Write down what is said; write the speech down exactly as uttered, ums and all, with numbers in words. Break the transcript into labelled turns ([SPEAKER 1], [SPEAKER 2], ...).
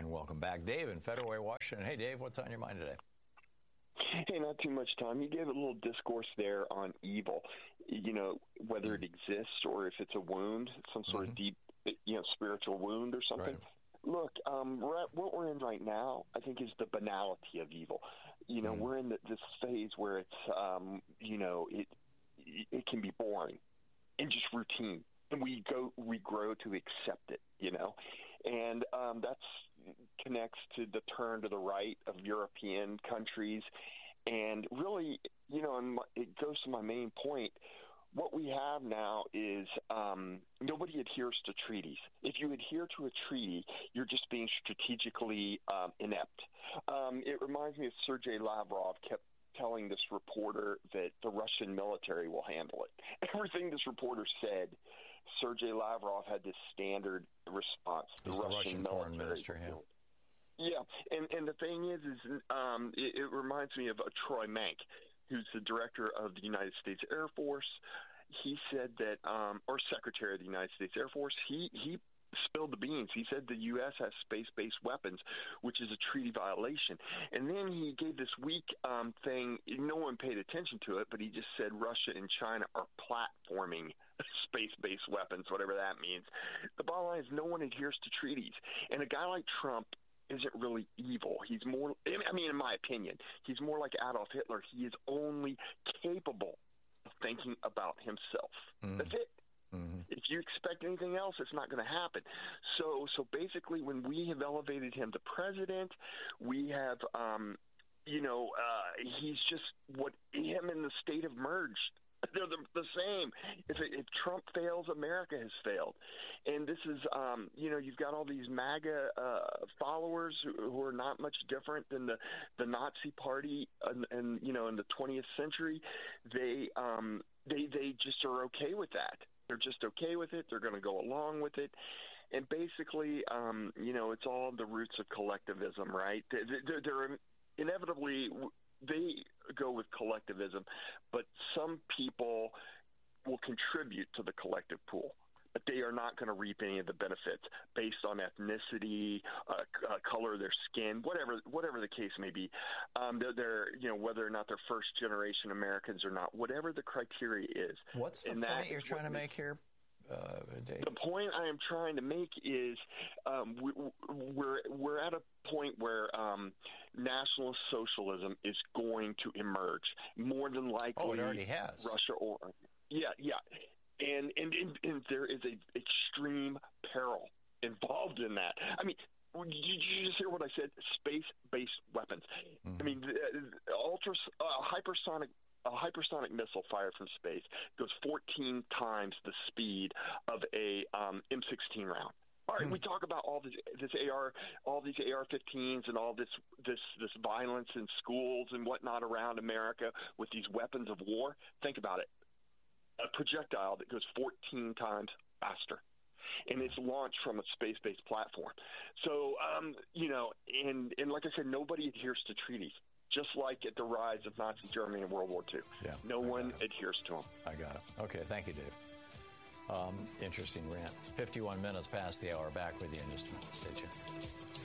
[SPEAKER 1] And welcome back. Dave in Federal Way, Washington. Hey, Dave, what's on your mind today?
[SPEAKER 2] Hey, not too much time. You gave a little discourse there on evil, you know, whether it exists or if it's a wound, some sort mm-hmm. of deep, you know, spiritual wound or something. Right. Look, um, we're at, what we're in right now, I think, is the banality of evil. You know, mm. we're in the, this phase where it's, um, you know, it it can be boring and just routine, and we go we grow to accept it. You know, and um, that connects to the turn to the right of European countries, and really, you know, and it goes to my main point. What we have now is um, nobody adheres to treaties. If you adhere to a treaty, you're just being strategically um, inept. Um, it reminds me of Sergei Lavrov kept telling this reporter that the Russian military will handle it. Everything this reporter said, Sergei Lavrov had this standard response.
[SPEAKER 1] He's the, the Russian, Russian foreign minister, yeah.
[SPEAKER 2] Yeah, and, and the thing is, is um, it, it reminds me of uh, Troy Mank, who's the director of the United States Air Force. He said that, um, or Secretary of the United States Air Force, he, he spilled the beans. He said the U S has space-based weapons, which is a treaty violation. And then he gave this weak um, thing. No one paid attention to it, but he just said Russia and China are platforming space-based weapons, whatever that means. The bottom line is no one adheres to treaties. And a guy like Trump isn't really evil. He's more, I mean, in my opinion, he's more like Adolf Hitler. He is only capable of thinking about himself. Mm. That's it. Mm-hmm. If you expect anything else, it's not going to happen. So, so basically, when we have elevated him to president, we have, um, you know, uh, he's just what him and the state have merged. They're the, the same. If, if Trump fails, America has failed. And this is, um, you know, you've got all these MAGA uh, followers who, who are not much different than the, the Nazi Party, and, and you know, in the twentieth century. They, um, they, they just are okay with that. They're just okay with it. They're going to go along with it. And basically, um, you know, it's all the roots of collectivism, right? They're, they're inevitably, they go with collectivism, but some people will contribute to the collective pool. But they are not going to reap any of the benefits based on ethnicity, uh, uh, color of their skin, whatever whatever the case may be. Um, they're, they're, you know, whether or not they're first generation Americans or not, whatever the criteria is.
[SPEAKER 1] What's the point you're trying to make here, uh, Dave?
[SPEAKER 2] The point I am trying to make is um, we, we're we're at a point where um, nationalist socialism is going to emerge more than likely.
[SPEAKER 1] Oh, it already has.
[SPEAKER 2] Russia or yeah, yeah. And, and and and there is a extreme peril involved in that. I mean, did you just hear what I said? Space-based weapons. Mm-hmm. I mean, uh, ultra uh, hypersonic a hypersonic missile fired from space goes fourteen times the speed of a um, M sixteen round. All right, mm-hmm. we talk about all this, this A R, all these A R fifteens, and all this this this violence in schools and whatnot around America with these weapons of war. Think about it. A projectile that goes fourteen times faster, and it's launched from a space-based platform. So, um, you know, and, and like I said, nobody adheres to treaties, just like at the rise of Nazi Germany in World War Two.
[SPEAKER 1] Yeah,
[SPEAKER 2] no one adheres to them.
[SPEAKER 1] I got it. Okay, thank you, Dave. Um, interesting rant. fifty-one minutes past the hour. Back with you in just a minute. Stay tuned.